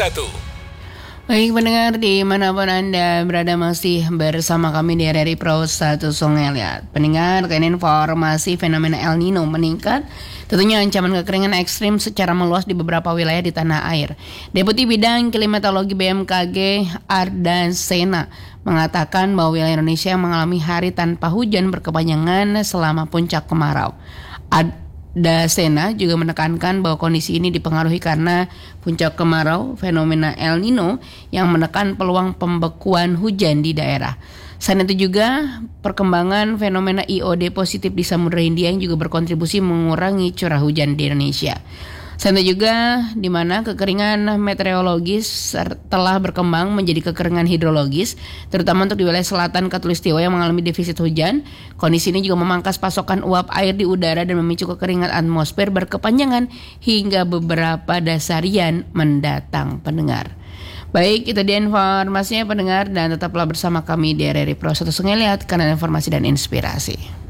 Baik pendengar dimanapun Anda berada masih bersama kami di RRI Pro 1 Sungai Liat. Pendengar, kini informasi fenomena El Nino meningkat. Tentunya ancaman kekeringan ekstrim secara meluas di beberapa wilayah di tanah air. Deputi Bidang Klimatologi BMKG Arda Sena mengatakan bahwa wilayah Indonesia mengalami hari tanpa hujan berkepanjangan selama puncak kemarau. Sena juga menekankan bahwa kondisi ini dipengaruhi karena puncak kemarau, fenomena El Nino yang menekan peluang pembekuan hujan di daerah. Selain itu juga perkembangan fenomena IOD positif di Samudra Hindia yang juga berkontribusi mengurangi curah hujan di Indonesia. Selain itu juga di mana kekeringan meteorologis telah berkembang menjadi kekeringan hidrologis, terutama untuk di wilayah selatan Khatulistiwa yang mengalami defisit hujan. Kondisi ini juga memangkas pasokan uap air di udara dan memicu kekeringan atmosfer berkepanjangan hingga beberapa dasarian mendatang, pendengar. Baik, itu dia informasinya pendengar, dan tetaplah bersama kami di RRI Pro 1 Sungai Liat karena informasi dan inspirasi.